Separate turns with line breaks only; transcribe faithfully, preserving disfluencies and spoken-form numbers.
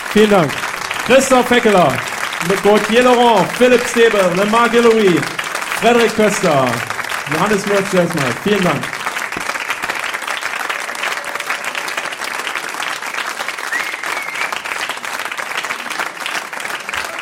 Vielen Dank. Christoph Feckeler, Gauthier Laurent, Philipp Stäbe, Lemar Guillory, Frederik Köster, Johannes Mürz, vielen Dank.